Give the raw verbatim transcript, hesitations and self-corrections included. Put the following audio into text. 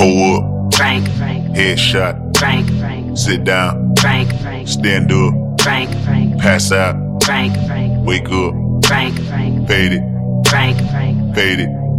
Pull up, Frank, Frank, headshot, Frank, Frank, sit down, Frank, Frank, stand up, Frank, Frank, pass out, Frank, Frank, wake up, Frank, Frank, fade it, Frank, Frank, fade it.